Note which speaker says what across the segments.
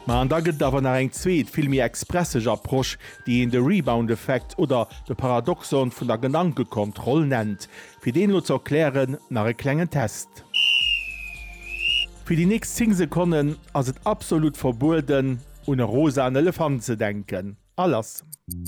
Speaker 1: Ma an da gët awer nach eng zweet filmi expresseg Approch, die en de Rebound-Effekt oder de Paradoxon vun der Gedankekontroll nennt, fir den lo zu erklären nach e klengen Test. Für die nächsten 10 Sekunden ass et absolut verboten, un e rosa an Elefant ze denken. Alles.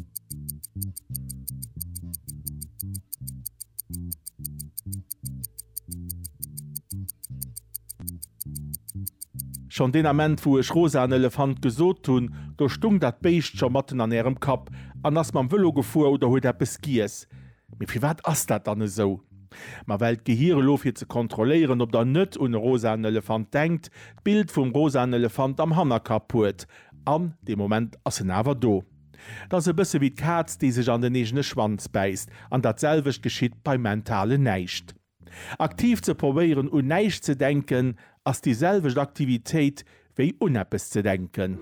Speaker 1: Schon den Moment, wo ech rosa an Elefant gesot hun, do stung dat Beicht schon matten an ihrem Kap, an ass man Wëllo gefuhr oder huet er beskies. Wie viel wat ass dat dann so? Ma weil Gehire lo fir ze kontrollieren, ob der nett un rosa an Elefant denkt, Bild vum rosa an Elefant am Hammer kaputt. An dem Moment ass en awer do. Dat se bësse wie d'Katz, die sech an den egene Schwanz beißt, an datselwech geschitt bei mentale Neicht. Aktiv ze probieren un neicht ze denken, ass dieselwech Aktivitéit wéi uneppes ze denken.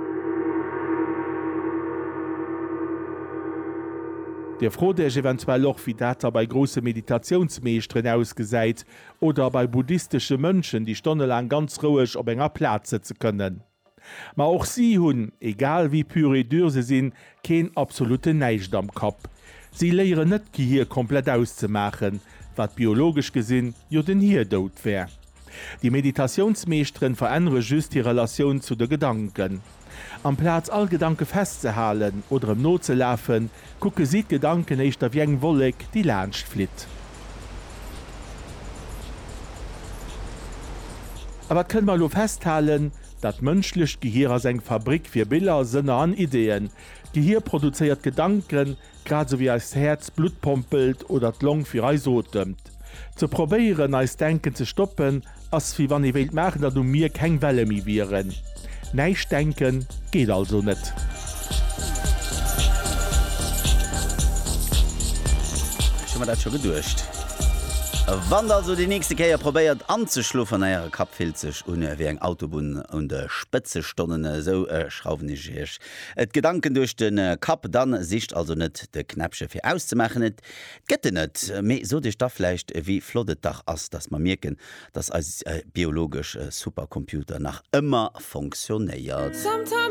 Speaker 1: Dir froh dech eventuell auch wie dat bei grosse Meditationsmeestren ausgesäit oder bei buddhistische Mënschen, die stonnelang ganz ruhig op enger Platz ze können. Ma auch sie hunn, egal wie pure dur se sinn, keen absolute Neicht am Kap. Sie leieren net Gehir komplett auszumachen, wat biologisch gesinn jo den Hirdot wär. Die Meditationsmeestren verändere just die Relation zu de Gedanken. Am Platz all Gedanke festzehalen oder im Not zu laufen, gucke sieht Gedanken echt auf jeng Wolleg, die lernst flitt. Aber können wir nur festhalten, dat menschlich Gehir als eng Fabrik für Bilder, Sinne an Ideen. Gehir produziert Gedanken, gerade so wie als Herz Blut pompelt oder die Lunge für Eis dämmt. Zu probieren, als Denken zu stoppen, als wie wann die Welt machen, dass du mir kein Welle mehr wären. Neicht denken geht also net.
Speaker 2: Schon mal dat schon gedurcht. Wann also die nächste Käier probiert anzuschlufen eier Kapfilzech une wie eng Autobun und de Spitzestonnen so schrauben ich. Et Gedanken durch den Kap dann sicht also net de Knäpsche fir auszumachen net. Gette net me so dich da vielleicht wie flottet Dach ass, dass man merken, dass als biologisch Supercomputer nach immer funktioniert.